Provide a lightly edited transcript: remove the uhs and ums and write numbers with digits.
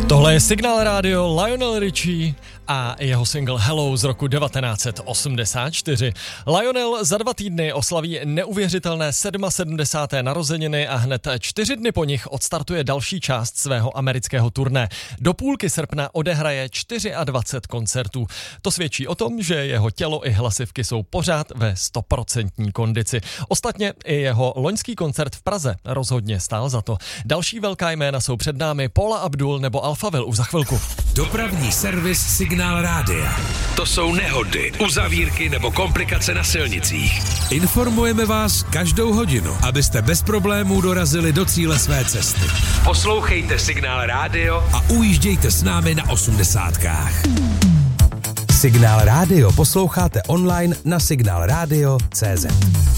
Tohle je Signál Radio, Lionel Richie a jeho single Hello z roku 1984. Lionel za 2 týdny oslaví neuvěřitelné 77. narozeniny a hned 4 dny po nich odstartuje další část svého amerického turné. Do půlky srpna odehraje 24 koncertů. To svědčí o tom, že jeho tělo i hlasivky jsou pořád ve 100% kondici. Ostatně i jeho loňský koncert v Praze rozhodně stál za to. Další velká jména jsou před námi, Paula Abdul nebo Alphaville už za chvilku. Dopravní servis Signál Rádia. To jsou nehody, uzavírky nebo komplikace na silnicích. Informujeme vás každou hodinu, abyste bez problémů dorazili do cíle své cesty. Poslouchejte Signál Rádio a ujíždějte s námi na 80kách. Signál Rádio posloucháte online na signálradio.cz.